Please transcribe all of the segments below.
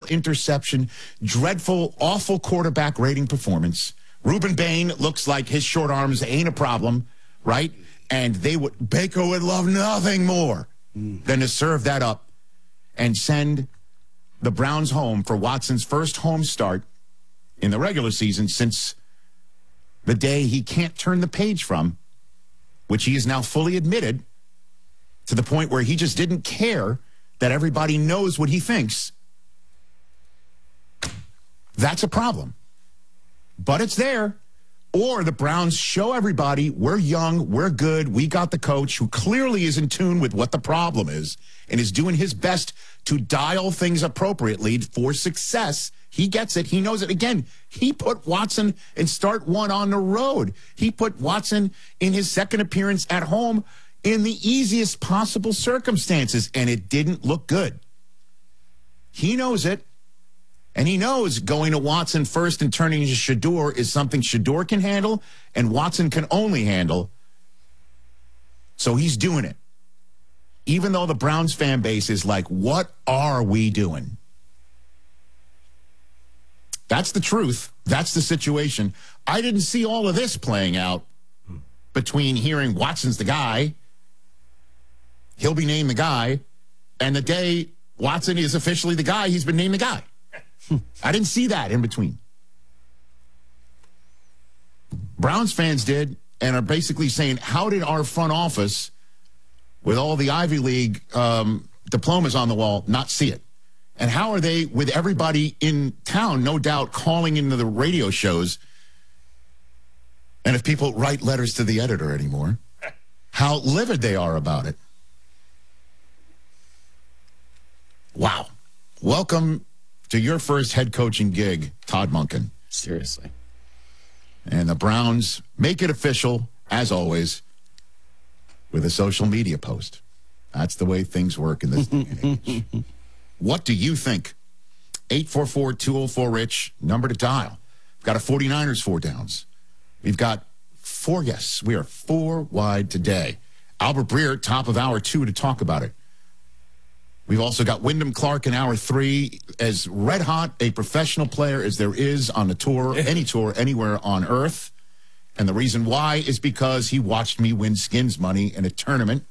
interception, dreadful, awful quarterback rating performance. Ruben Bain looks like his short arms ain't a problem, right? And Baker would love nothing more than to serve that up and send the Browns home for Watson's first home start in the regular season since the day he can't turn the page from, which he is now fully admitted, to the point where he just didn't care that everybody knows what he thinks. That's a problem. But it's there. Or the Browns show everybody we're young, we're good, we got the coach who clearly is in tune with what the problem is and is doing his best to dial things appropriately for success. He gets it. He knows it. Again, he put Watson in start one on the road. He put Watson in his second appearance at home in the easiest possible circumstances, and it didn't look good. He knows it. And he knows going to Watson first and turning to Shedeur is something Shedeur can handle and Watson can only handle. So he's doing it. Even though the Browns fan base is like, what are we doing? That's the truth. That's the situation. I didn't see all of this playing out between hearing Watson's the guy, he'll be named the guy, and the day Watson is officially the guy, he's been named the guy. I didn't see that in between. Browns fans did and are basically saying, how did our front office, with all the Ivy League diplomas on the wall, not see it? And how are they, with everybody in town, no doubt, calling into the radio shows, and if people write letters to the editor anymore, how livid they are about it? Wow. Welcome to your first head coaching gig, Todd Monken. Seriously. And the Browns make it official, as always, with a social media post. That's the way things work in this day and age. What do you think? 844-204-RICH, number to dial. We've got a 49ers 4 downs. We've got 4 guests. We are 4 wide today. Albert Breer, top of hour 2 to talk about it. We've also got Wyndham Clark in hour 3, as red hot a professional player as there is on the tour, any tour, anywhere on earth. And the reason why is because he watched me win skins money in a tournament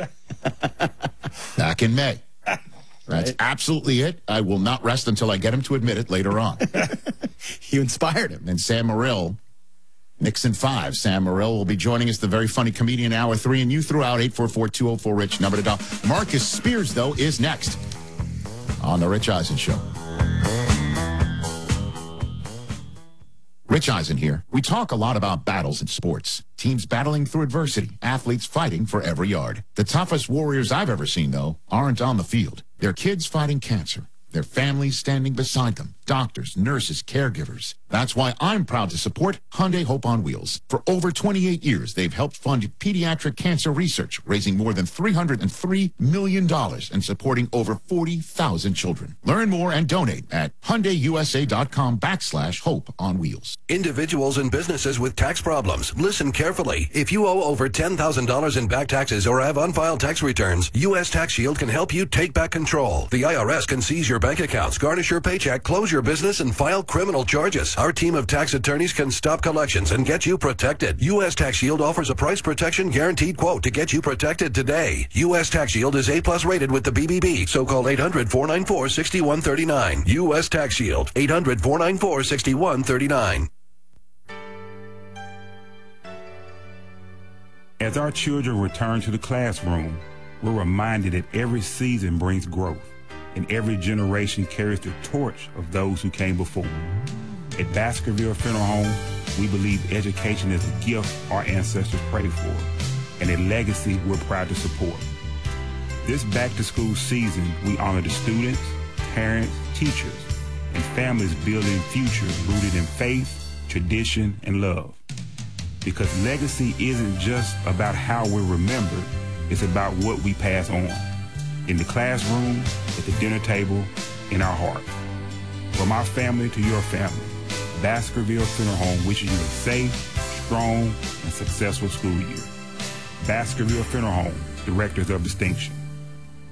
back in May. That's absolutely it. I will not rest until I get him to admit it later on. You inspired him. And Sam Morrill, Nixon 5. Sam Morrill will be joining us, the very funny comedian, hour 3. And you threw out 844-204-RICH, number to dial. Marcus Spears, though, is next on The Rich Eisen Show. Rich Eisen here. We talk a lot about battles in sports. Teams battling through adversity. Athletes fighting for every yard. The toughest warriors I've ever seen, though, aren't on the field. They're kids fighting cancer. Their families standing beside them. Doctors, nurses, caregivers. That's why I'm proud to support Hyundai Hope on Wheels. For over 28 years, they've helped fund pediatric cancer research, raising more than $303 million and supporting over 40,000 children. Learn more and donate at HyundaiUSA.com/Hope on Wheels. Individuals and businesses with tax problems, listen carefully. If you owe over $10,000 in back taxes or have unfiled tax returns, U.S. Tax Shield can help you take back control. The IRS can seize your bank accounts, garnish your paycheck, close your business, and file criminal charges. Our team of tax attorneys can stop collections and get you protected. U.S. Tax Shield offers a price protection guaranteed quote to get you protected today. U.S. Tax Shield is A+ rated with the BBB, so call 800-494-6139. U.S. Tax Shield, 800-494-6139. As our children return to the classroom, we're reminded that every season brings growth, and every generation carries the torch of those who came before. At Baskerville Funeral Home, we believe education is a gift our ancestors prayed for, and a legacy we're proud to support. This back-to-school season, we honor the students, parents, teachers, and families building futures rooted in faith, tradition, and love. Because legacy isn't just about how we're remembered, it's about what we pass on. In the classroom, at the dinner table, in our heart. From our family to your family, Baskerville Funeral Home wishes you a safe, strong, and successful school year. Baskerville Funeral Home, Directors of Distinction.